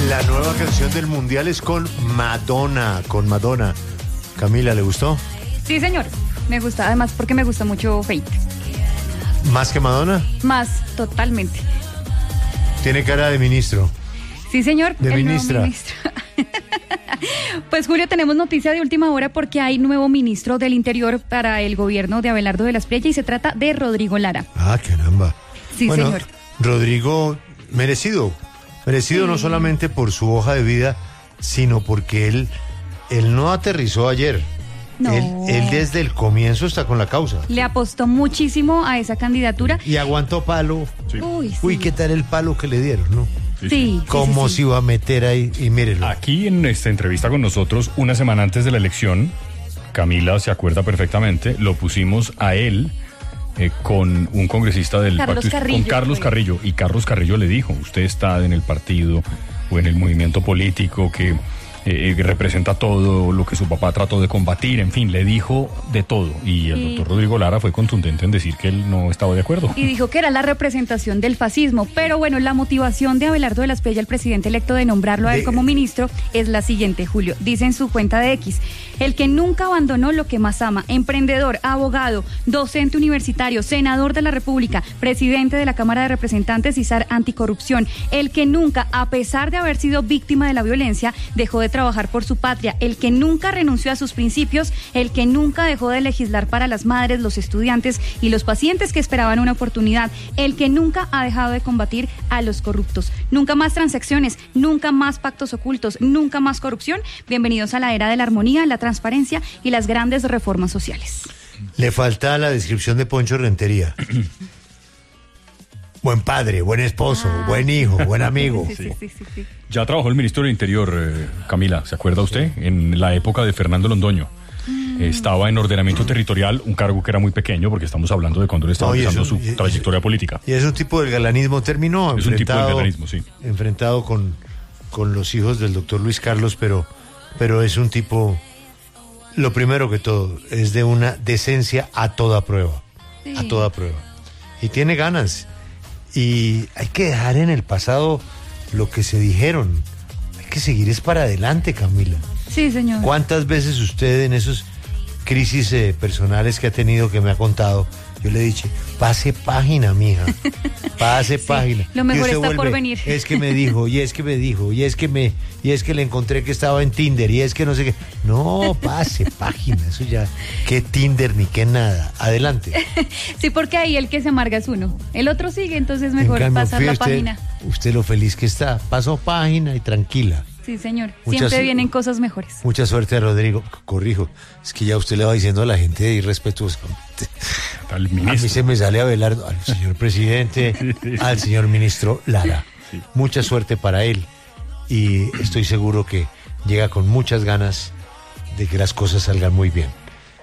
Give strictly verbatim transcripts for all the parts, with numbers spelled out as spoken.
La nueva canción del Mundial es con Madonna, con Madonna. Camila, ¿le gustó? Sí, señor. Me gusta, además porque me gusta mucho Fate. ¿Más que Madonna? Más, totalmente. Tiene cara de ministro. Sí, señor. De el ministra. nuevo ministro. Pues, Julio, tenemos noticia de última hora porque hay nuevo ministro del Interior para el gobierno de Abelardo de la Espriella y se trata de Rodrigo Lara. Ah, caramba. Sí, bueno, señor. Rodrigo, merecido. Merecido sí. No solamente por su hoja de vida, sino porque él, él no aterrizó ayer. No. Él, él desde el comienzo está con la causa. Le apostó muchísimo a esa candidatura. Y aguantó palo. Sí. Uy, sí. Uy, ¿qué tal el palo que le dieron, no? Sí. sí ¿Cómo sí, sí, se iba a meter ahí? Y mírenlo. Aquí en esta entrevista con nosotros, una semana antes de la elección, Camila se acuerda perfectamente, lo pusimos a él eh, con un congresista del Carlos partido, Carrillo, con Carlos fue. Carrillo. Y Carlos Carrillo le dijo, usted está en el partido o en el movimiento político que eh, representa todo lo que su papá trató de combatir, en fin, le dijo de todo. Y el y... doctor Rodrigo Lara fue contundente en decir que él no estaba de acuerdo. Y dijo que era la representación del fascismo. Pero bueno, la motivación de Abelardo de la Espriella, el presidente electo, de nombrarlo a él de... como ministro, es la siguiente, Julio. Dice en su cuenta de X: el que nunca abandonó lo que más ama, emprendedor, abogado, docente universitario, senador de la República, presidente de la Cámara de Representantes y zar anticorrupción, el que nunca, a pesar de haber sido víctima de la violencia, dejó de trabajar por su patria, el que nunca renunció a sus principios, el que nunca dejó de legislar para las madres, los estudiantes y los pacientes que esperaban una oportunidad, el que nunca ha dejado de combatir a los corruptos. Nunca más transacciones, nunca más pactos ocultos, nunca más corrupción. Bienvenidos a la era de la armonía, la transparencia y las grandes reformas sociales. Le falta la descripción de Poncho Rentería. Buen padre, buen esposo, ah, buen hijo, buen amigo. Sí, sí, sí, sí, sí. Ya trabajó el ministro del Interior, eh, Camila, ¿se acuerda usted? En la época de Fernando Londoño. Mm. Estaba en ordenamiento territorial, un cargo que era muy pequeño, porque estamos hablando de cuando él estaba no, empezando su y, trayectoria y, política. Y es un tipo del galanismo, terminó es enfrentado, un tipo del galanismo, sí. enfrentado con, con los hijos del doctor Luis Carlos, pero, pero es un tipo, lo primero que todo, es de una decencia a toda prueba, sí. a toda prueba. Y tiene ganas. Y hay que dejar en el pasado lo que se dijeron. Hay que seguir es para adelante, Camila. Sí, señor. ¿Cuántas veces usted en esos crisis eh, personales que ha tenido, que me ha contado, yo le he dicho, pase página, mija, pase sí, página? Lo mejor está vuelve, por venir. Es que me dijo, y es que me dijo, y es que me, y es que le encontré que estaba en Tinder, y es que no sé qué. No, pase página, eso ya, qué Tinder ni qué nada. Adelante. Sí, porque ahí el que se amarga es uno. El otro sigue, entonces mejor cambio, pasar la usted, página. Usted lo feliz que está, pasó página y tranquila. Sí, señor. Mucha Siempre su- vienen cosas mejores. Mucha suerte, Rodrigo. Corrijo, es que ya usted le va diciendo a la gente de irrespetuoso. Al A mí se me sale Abelardo, al señor presidente, al señor ministro Lara. Sí. Mucha suerte para él y estoy seguro que llega con muchas ganas de que las cosas salgan muy bien.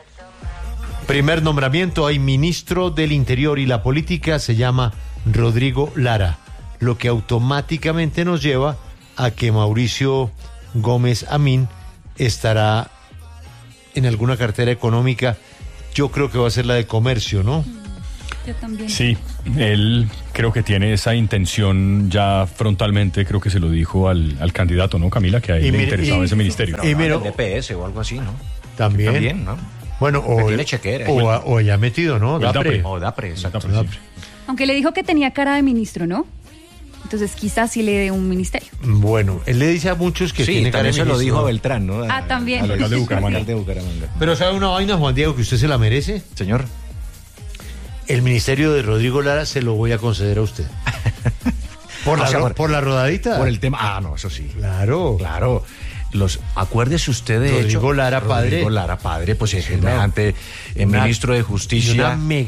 Primer nombramiento, hay ministro del Interior y la política, se llama Rodrigo Lara, lo que automáticamente nos lleva a que Mauricio Gómez Amín estará en alguna cartera económica. Yo creo que va a ser la de comercio, ¿no? Yo también. Sí, él creo que tiene esa intención ya frontalmente, creo que se lo dijo al, al candidato, ¿no, Camila? Que a él Y le mire- interesaba y- ese ministerio. y mira- el D P S o algo así, ¿no? También. También, ¿no? Bueno, Que o, tiene chequera. o, a- o ya metido, ¿no? O el Dapre. Dapre. O DAPRE, exacto. Dapre, sí. Dapre. Aunque le dijo que tenía cara de ministro, ¿no? Entonces quizás sí le dé un ministerio. Bueno, él le dice a muchos que Sí, tiene cara de también se lo ministro. dijo a Beltrán, ¿no? Ah, también. Al alcalde de Bucaramanga. Alcalde de Bucaramanga. Pero ¿sabe una vaina, Juan Diego, que usted se la merece? Señor. El ministerio de Rodrigo Lara se lo voy a conceder a usted. ¿Por, O la, sea, ro- por- por la rodadita? Por el tema. Ah, no, eso sí. Claro. Claro. Los, acuérdese usted de Rodrigo hecho. Lara, padre. Rodrigo Lara, padre, pues es Sí, no. semejante eh, Una- ministro de Y Justicia. una mega